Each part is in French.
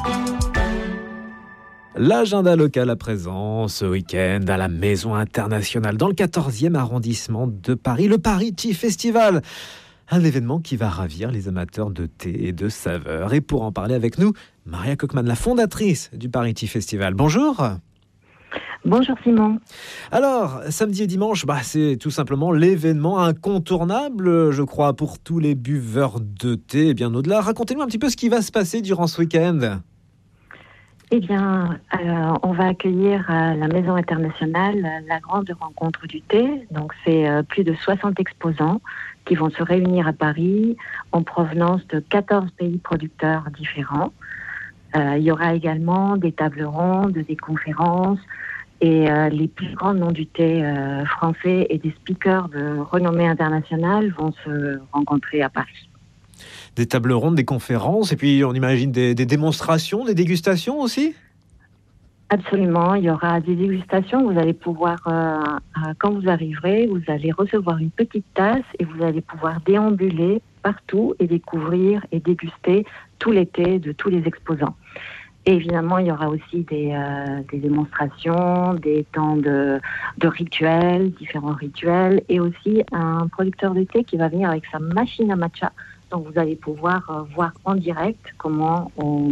L'agenda local à présent, ce week-end, à la Maison Internationale, dans le 14e arrondissement de Paris, le Paris Tea Festival. Un événement qui va ravir les amateurs de thé et de saveurs. Et pour en parler avec nous, Maria Cockman, la fondatrice du Paris Tea Festival. Bonjour. Bonjour Simon. Alors, samedi et dimanche, c'est tout simplement l'événement incontournable, je crois, pour tous les buveurs de thé et bien au-delà. Racontez-nous un petit peu ce qui va se passer durant ce week-end. Eh bien, on va accueillir à la Maison Internationale la grande rencontre du thé. Donc, c'est plus de 60 exposants qui vont se réunir à Paris en provenance de 14 pays producteurs différents. Il y aura également des tables rondes, des conférences et les plus grands noms du thé français et des speakers de renommée internationale vont se rencontrer à Paris. Des tables rondes, des conférences, et puis on imagine des démonstrations, des dégustations aussi ? Absolument, il y aura des dégustations. Vous allez pouvoir, quand vous arriverez, vous allez recevoir une petite tasse et vous allez pouvoir déambuler partout et découvrir et déguster tous les thés de tous les exposants. Et évidemment, il y aura aussi des démonstrations, des temps de rituels, différents rituels, et aussi un producteur de thé qui va venir avec sa machine à matcha. Donc, vous allez pouvoir voir en direct comment on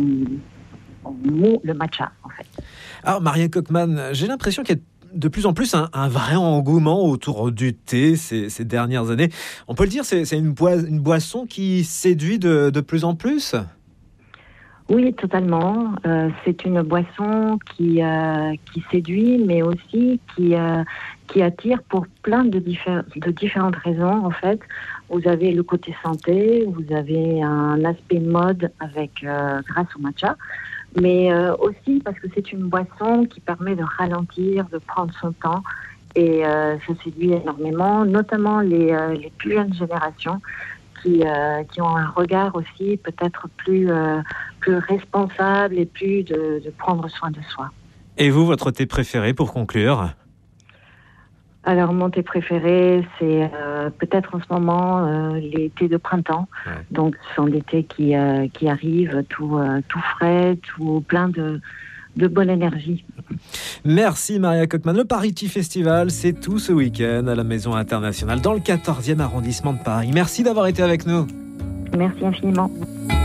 moud le matcha, en fait. Alors, Maria Cockman, j'ai l'impression qu'il y a de plus en plus un vrai engouement autour du thé ces dernières années. On peut le dire, c'est une boisson qui séduit de plus en plus ? Oui, totalement. C'est une boisson qui séduit, mais aussi qui attire pour plein de différentes raisons, en fait. Vous avez le côté santé, vous avez un aspect mode grâce au matcha, mais aussi parce que c'est une boisson qui permet de ralentir, de prendre son temps, et ça séduit énormément, notamment les plus jeunes générations qui ont un regard aussi peut-être plus responsable et plus de prendre soin de soi. Et vous, votre thé préféré pour conclure ? Alors, mon thé préféré, c'est peut-être en ce moment les thés de printemps. Ouais. Donc, ce sont des thés qui arrivent tout frais, tout plein de bonne énergie. Merci Maria Cockman. Le Paris Tea Festival, c'est tout ce week-end à la Maison Internationale dans le 14e arrondissement de Paris. Merci d'avoir été avec nous. Merci infiniment.